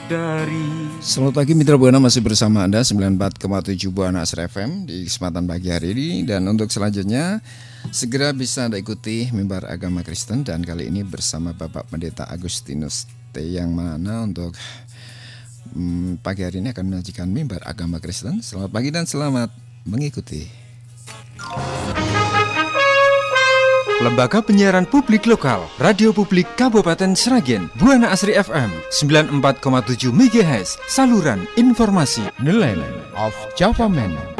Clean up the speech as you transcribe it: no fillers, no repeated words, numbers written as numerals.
dari. Selamat pagi Mitra Buana, masih bersama Anda 94,7 Buana Asri FM di kesempatan pagi hari ini. Dan untuk selanjutnya segera bisa Anda ikuti Mimbar Agama Kristen. Dan kali ini bersama Bapak Pendeta Agustinus T, yang mana untuk pagi hari ini akan menyajikan Mimbar Agama Kristen. Selamat pagi dan selamat mengikuti. Lembaga Penyiaran Publik Lokal Radio Publik Kabupaten Sragen, Buana Asri FM 94,7 MHz, saluran informasi. The Land of Java Man.